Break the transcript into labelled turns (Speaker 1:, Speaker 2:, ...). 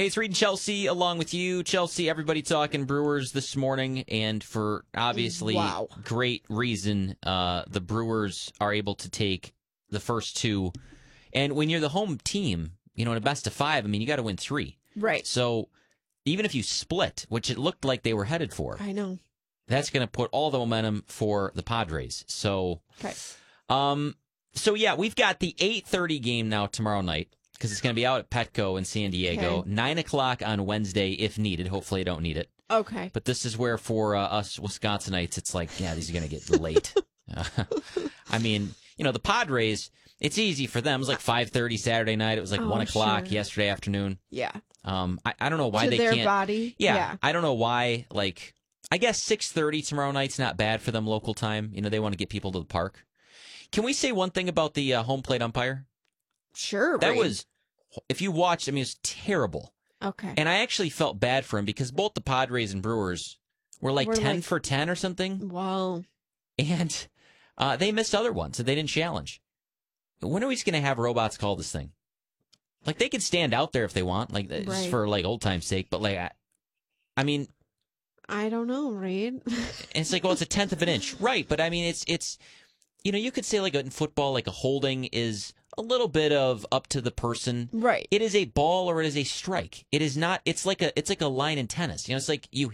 Speaker 1: Hey, it's Reed and Chelsea along with you. Chelsea, everybody talking Brewers this morning, and for obviously great reason, the Brewers are able to take the first two. And when you're the home team, in a best of 5, you got to win 3.
Speaker 2: Right.
Speaker 1: So even if you split, which it looked like they were headed for,
Speaker 2: I know,
Speaker 1: that's going to put all the momentum for the Padres. So,
Speaker 2: okay.
Speaker 1: So we've got the 8:30 game now tomorrow night, because it's going to be out at Petco in San Diego.
Speaker 2: Okay.
Speaker 1: 9 o'clock on Wednesday if needed. Hopefully I don't need it.
Speaker 2: Okay.
Speaker 1: But this is where for us Wisconsinites, it's like, these are going to get late. The Padres, it's easy for them. It was like 5:30 Saturday night. It was like 1 o'clock yesterday afternoon.
Speaker 2: Yeah.
Speaker 1: I don't know why
Speaker 2: to
Speaker 1: they
Speaker 2: their
Speaker 1: can't.
Speaker 2: Body.
Speaker 1: Yeah. I don't know why. I guess 6:30 tomorrow night's not bad for them local time. They want to get people to the park. Can we say one thing about the home plate umpire?
Speaker 2: Sure.
Speaker 1: That was, if you watched, it was terrible.
Speaker 2: Okay.
Speaker 1: And I actually felt bad for him because both the Padres and Brewers were 10 for 10 or something.
Speaker 2: Wow.
Speaker 1: And they missed other ones that they didn't challenge. When are we just going to have robots call this thing? They could stand out there if they want, just for old time's sake. But
Speaker 2: I don't know, Reed.
Speaker 1: It's it's a tenth of an inch, right? But it's you could say in football, a holding is a little bit of up to the person.
Speaker 2: Right.
Speaker 1: It is a ball or it is a strike. It is not. It's like a line in tennis. It's like you